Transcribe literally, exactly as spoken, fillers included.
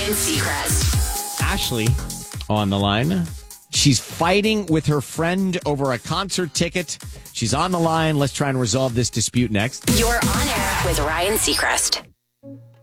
Ryan Seacrest. Ashley on the line. She's fighting with her friend over a concert ticket. She's on the line. Let's try and resolve this dispute next. You're on air with Ryan Seacrest.